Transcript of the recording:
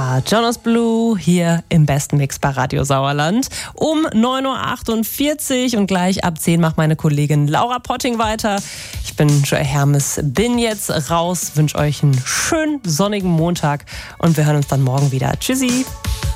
war Jonas Blue hier im besten Mix bei Radio Sauerland. Um 9.48 Uhr und gleich ab 10 macht meine Kollegin Laura Potting weiter. Ich bin Joy Hermes, bin jetzt raus, wünsche euch einen schönen sonnigen Montag und wir hören uns dann morgen wieder. Tschüssi!